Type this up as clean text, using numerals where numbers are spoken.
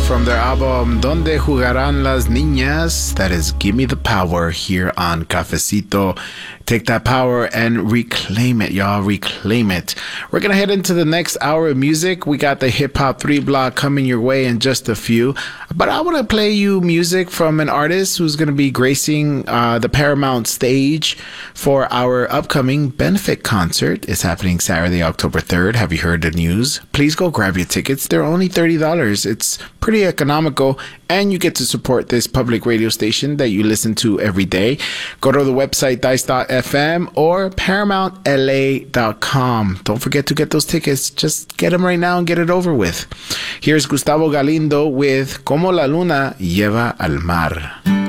from their album Donde Jugarán las Niñas. That is Give Me the Power here on Cafecito. Take that power and reclaim it, y'all. Reclaim it. We're going to head into the next hour of music. We got the Hip Hop 3 block coming your way in just a few. But I want to play you music from an artist who's going to be gracing the Paramount stage for our upcoming benefit concert. It's happening Saturday, October 3rd. Have you heard the news? Please go grab your tickets. They're only $30. It's pretty economical, and you get to support this public radio station that you listen to every day. Go to the website dice.fm or paramountla.com. Don't forget to get those tickets. Just get them right now and get it over with. Here's Gustavo Galindo with Como la Luna Lleva al Mar.